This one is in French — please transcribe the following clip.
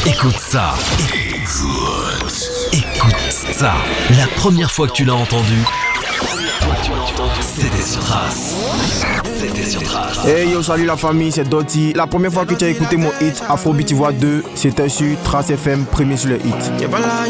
Écoute ça. Écoute ça. La première fois que tu l'as entendu, c'était sur Trace. Hey yo, salut la famille, c'est Doty. La première fois que tu as écouté mon hit Afrobeat Voix 2, c'était sur Trace FM, premier sur le hit.